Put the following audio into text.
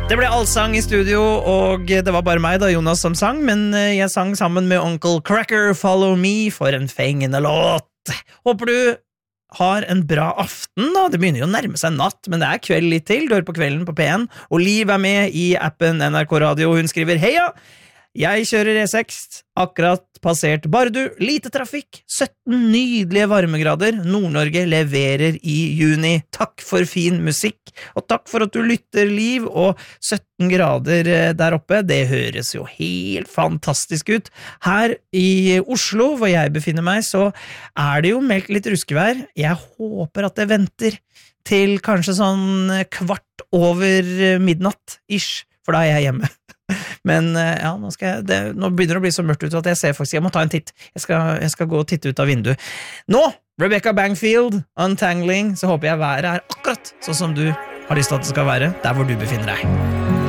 Det ble allsang i studio, og det var bare meg da, Jonas, som sang, men jeg sang sammen med Uncle Cracker, Follow Me, for en fengende låt. Håper du har en bra aften da, det begynner jo å nærme seg natt, men det er kveld litt til, du hører på Kvelden på P1, og Liv er med i appen NRK Radio, hun skriver, heia! Jeg kjører E6, akkurat passert Bardu, lite trafikk, 17 nydelige varmegrader, Nord-Norge leverer i juni. Takk for fin musikk, og takk for at du lytter, Liv, og 17 grader der oppe, det høres jo helt fantastisk ut. Her i Oslo, hvor jeg befinner meg, så er det jo meldt litt ruskevær. Jeg håper at det venter til kanskje sånn kvart over midnatt-ish, for da er jeg hjemme. Men ja, nå begynner det å bli så mørkt ut at jeg ser faktisk, jeg må ta en titt. Jeg skal gå og titte ut av vinduet. Nå, Rebecca Bangfield, Untangling, så håper jeg været er akkurat sånn som du har lyst til at det skal være, der hvor du befinner deg.